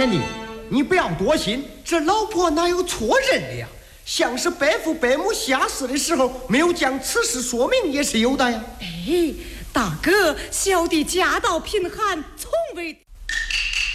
贤弟，你不要多心，这老婆哪有错认的呀？像是伯父伯母下世的时候没有将此事说明也是有的呀。 哎，大哥，小弟家道贫寒，从未。